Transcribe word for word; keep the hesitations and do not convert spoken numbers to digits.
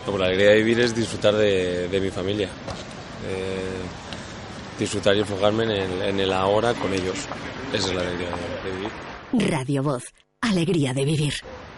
Como la alegría de vivir es disfrutar de, de mi familia, eh, disfrutar y enfocarme en el, en el ahora con ellos. Esa es la alegría de, de vivir. Radio Voz, alegría de vivir.